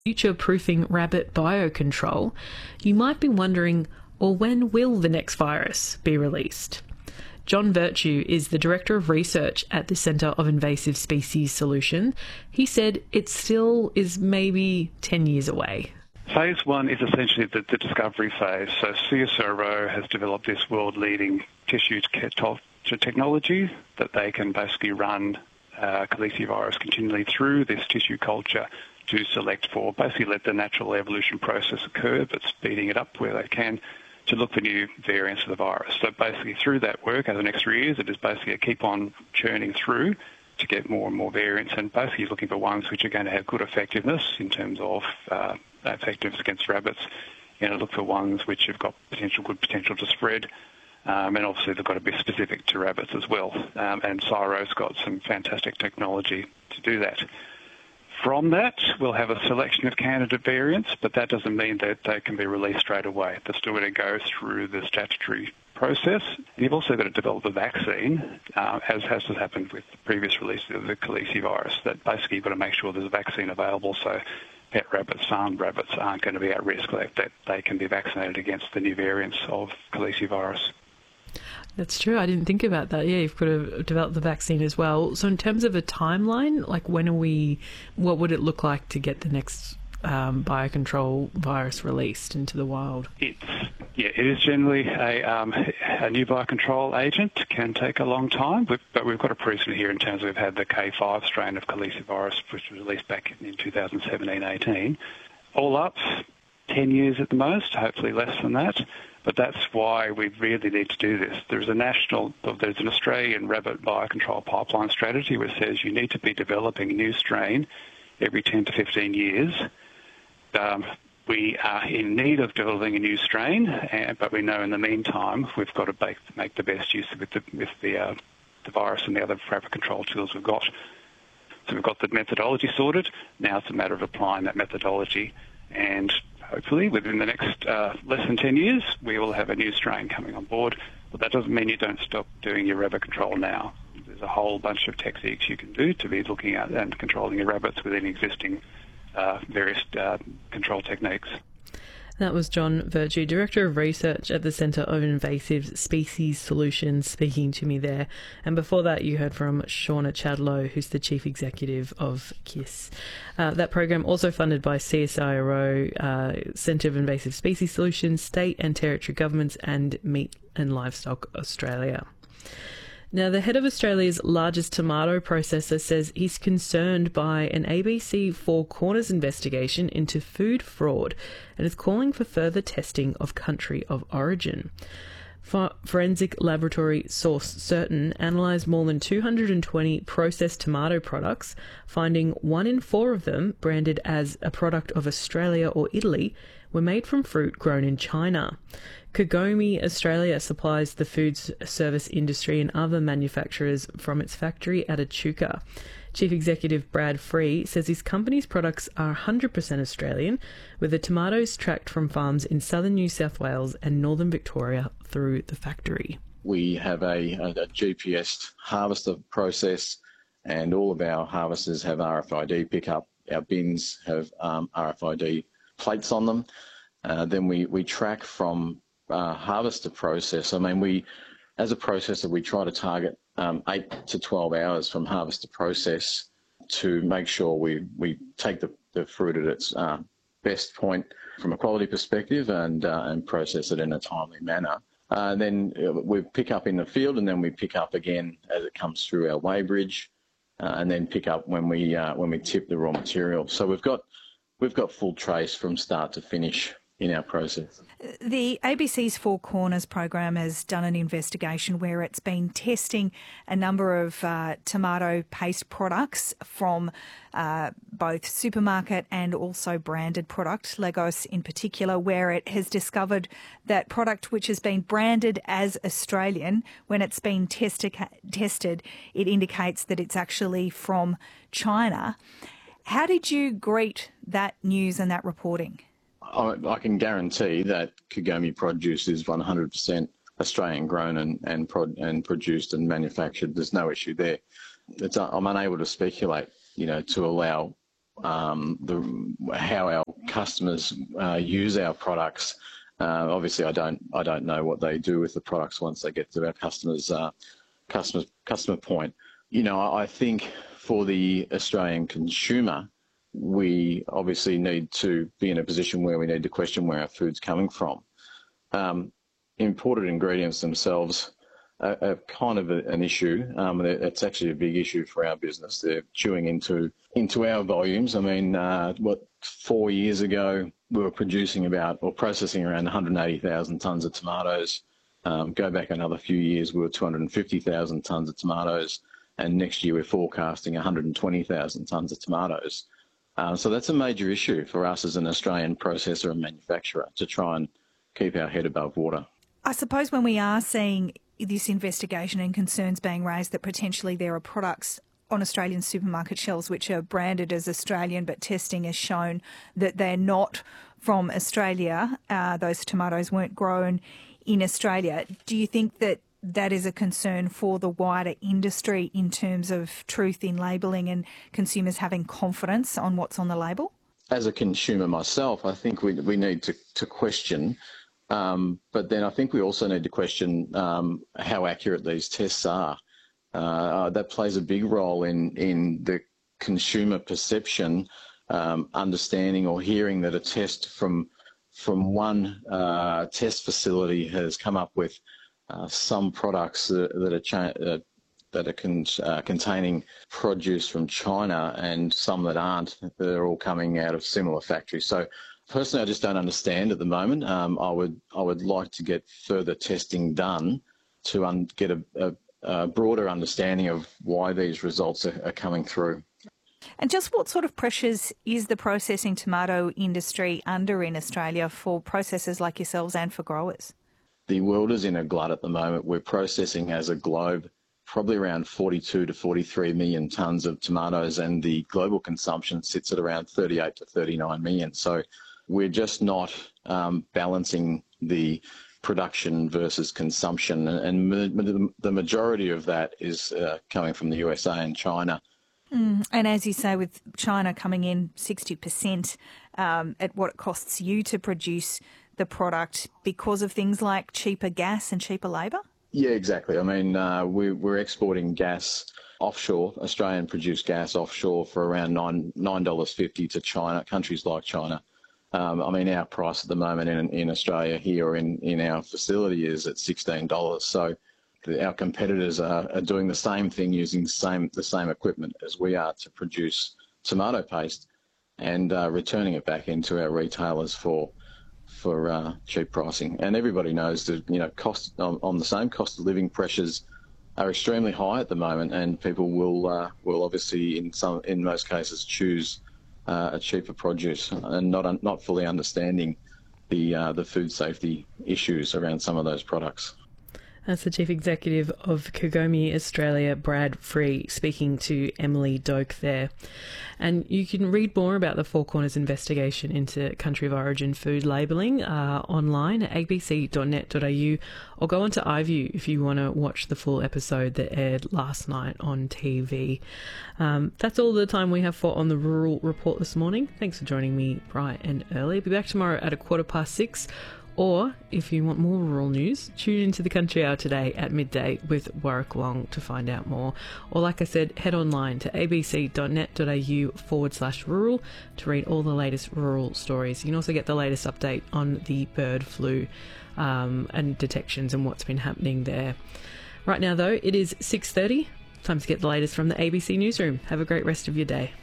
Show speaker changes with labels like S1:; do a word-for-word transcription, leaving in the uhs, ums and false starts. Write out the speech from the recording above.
S1: future-proofing rabbit biocontrol, you might be wondering, well, when will the next virus be released? John Virtue is the Director of Research at the Centre of Invasive Species Solution. He said it still is maybe ten years away.
S2: Phase one is essentially the, the discovery phase. So C S I R O has developed this world-leading tissue technology that they can basically run uh, calicivirus continually through this tissue culture to select for, basically let the natural evolution process occur, but speeding it up where they can to look for new variants of the virus. So basically through that work over the next three years, it is basically a keep on churning through to get more and more variants and basically looking for ones which are going to have good effectiveness in terms of uh, effectiveness against rabbits. You know, look for ones which have got potential, good potential to spread. Um, and obviously they've got to be specific to rabbits as well. Um, and C S I R O's got some fantastic technology to do that. From that, we'll have a selection of candidate variants, but that doesn't mean that they can be released straight away. They're still going to go through the statutory process. And you've also got to develop a vaccine, uh, as has happened with the previous release of the calicivirus, that basically you've got to make sure there's a vaccine available so pet rabbits, farmed rabbits aren't going to be at risk, that, that they can be vaccinated against the new variants of calicivirus.
S1: That's true. I didn't think about that. Yeah, you've got to develop the vaccine as well. So in terms of a timeline, like when are we, what would it look like to get the next um, biocontrol virus released into the wild?
S2: It's, yeah, it is generally a, um, a new biocontrol agent, can take a long time, but, but we've got a precedent here in terms of we've had the K five strain of calicivirus, which was released back in two thousand seventeen eighteen. All up, ten years at the most, hopefully less than that. But that's why we really need to do this. There's a national, there's an Australian rabbit biocontrol pipeline strategy which says you need to be developing a new strain every ten to fifteen years. Um, we are in need of developing a new strain, uh, but we know in the meantime we've got to make, make the best use of it with the, with the, uh, the virus and the other rabbit control tools we've got. So we've got the methodology sorted. Now it's a matter of applying that methodology, and hopefully within the next uh, less than ten years, we will have a new strain coming on board. But that doesn't mean you don't stop doing your rabbit control now. There's a whole bunch of techniques you can do to be looking at and controlling your rabbits within existing uh, various uh, control techniques.
S1: That was John Virtue, Director of Research at the Centre of Invasive Species Solutions, speaking to me there. And before that, you heard from Shauna Chadlow, who's the Chief Executive of KISS. Uh, that program also funded by C S I R O, uh, Centre of Invasive Species Solutions, state and territory governments, and Meat and Livestock Australia. Now, the head of Australia's largest tomato processor says he's concerned by an A B C Four Corners investigation into food fraud and is calling for further testing of country of origin. Forensic laboratory Source Certain analysed more than two hundred twenty processed tomato products, finding one in four of them, branded as a product of Australia or Italy, were made from fruit grown in China. Kagome Australia supplies the food service industry and other manufacturers from its factory at Echuca. Chief Executive Brad Free says his company's products are one hundred percent Australian, with the tomatoes tracked from farms in southern New South Wales and northern Victoria through the factory.
S3: We have a, a G P S harvester process, and all of our harvesters have R F I D pickup. Our bins have um, R F I D plates on them. Uh, then we, we track from uh, harvester process. I mean, we, as a processor, we try to target um, eight to twelve hours from harvest to process to make sure we, we take the, the fruit at its uh, best point from a quality perspective and, uh, and process it in a timely manner. Uh, then we pick up in the field, and then we pick up again as it comes through our weighbridge, uh, and then pick up when we uh, when we tip the raw material. So we've got we've got full trace from start to finish in our process.
S4: The A B C's Four Corners program has done an investigation where it's been testing a number of uh, tomato paste products from uh, both supermarket and also branded product, Legos in particular, where it has discovered that product which has been branded as Australian, when it's been tested, tested, it indicates that it's actually from China. How did you greet that news and that reporting?
S3: I, I can guarantee that Kagome produce is one hundred percent Australian grown and and, prod, and produced and manufactured. There's no issue there. It's, I'm unable to speculate, you know, to allow um, the, how our customers uh, use our products. Uh, obviously, I don't I don't know what they do with the products once they get to our customers uh, customer customer point. You know, I think for the Australian consumer, we obviously need to be in a position where we need to question where our food's coming from. Um, imported ingredients themselves are, are kind of a, an issue. Um, it's actually a big issue for our business. They're chewing into into our volumes. I mean, uh, what four years ago we were producing about or processing around one hundred eighty thousand tonnes of tomatoes. Um, go back another few years, we were two hundred fifty thousand tonnes of tomatoes, and next year we're forecasting one hundred twenty thousand tonnes of tomatoes. Uh, so that's a major issue for us as an Australian processor and manufacturer to try and keep our head above water.
S4: I suppose when we are seeing this investigation and concerns being raised that potentially there are products on Australian supermarket shelves which are branded as Australian, but testing has shown that they're not from Australia, uh, those tomatoes weren't grown in Australia. Do you think that that is a concern for the wider industry in terms of truth in labelling and consumers having confidence on what's on the label?
S3: As a consumer myself, I think we we need to, to question, um, but then I think we also need to question um, how accurate these tests are. Uh, that plays a big role in, in the consumer perception, um, understanding or hearing that a test from from one uh, test facility has come up with uh, some products that, that are cha- uh, that are con- uh, containing produce from China and some that aren't. They're all coming out of similar factories. So personally, I just don't understand at the moment. Um, I would I would like to get further testing done to un- get a, a a broader understanding of why these results are, are coming through.
S4: And just what sort of pressures is the processing tomato industry under in Australia for processors like yourselves and for growers?
S3: The world is in a glut at the moment. We're processing as a globe probably around forty-two to forty-three million tonnes of tomatoes, and the global consumption sits at around thirty-eight to thirty-nine million. So we're just not um, balancing the production versus consumption, and the majority of that is uh, coming from the U S A and China.
S4: Mm, and as you say, with China coming in sixty percent um, at what it costs you to produce the product because of things like cheaper gas and cheaper labour?
S3: Yeah, exactly. I mean, uh, we, we're exporting gas offshore, Australian-produced gas offshore for around nine nine dollars fifty to China, countries like China. Um, I mean, our price at the moment in, in Australia here or in, in our facility is at sixteen dollars. So the, our competitors are, are doing the same thing using same the same equipment as we are to produce tomato paste and uh, returning it back into our retailers for for uh, cheap pricing. And everybody knows that, you know, cost on, on the same cost of living pressures are extremely high at the moment, and people will uh, will obviously in some in most cases choose Uh, a cheaper produce and not un- not fully understanding the uh, the food safety issues around some of those products.
S1: That's the Chief Executive of Kogomi Australia, Brad Free, speaking to Emily Doak there. And you can read more about the Four Corners investigation into country of origin food labelling uh, online at a b c dot net dot a u, or go onto iView if you want to watch the full episode that aired last night on T V. Um, that's all the time we have for On the Rural Report this morning. Thanks for joining me bright and early. I'll be back tomorrow at a quarter past six. Or, if you want more rural news, tune into the Country Hour today at midday with Warwick Long to find out more. Or, like I said, head online to a b c dot net dot a u forward slash rural to read all the latest rural stories. You can also get the latest update on the bird flu um, and detections and what's been happening there. Right now, though, it is six thirty. Time to get the latest from the A B C Newsroom. Have a great rest of your day.